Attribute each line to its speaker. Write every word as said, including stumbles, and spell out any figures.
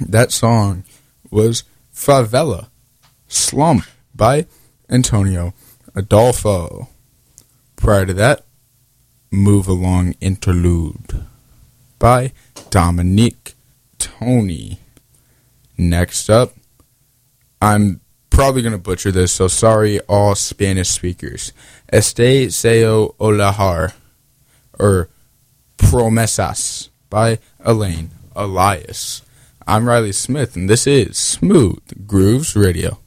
Speaker 1: That song was Favela Slump by Antonio Adolfo. Prior to that, Move Along Interlude by Dominique Tony. Next up, I'm probably going to butcher this, so sorry all Spanish speakers. Este Seo Olahar, or Promesas by Elaine Elias. I'm Riley Smith, and this is Smooth Grooves Radio.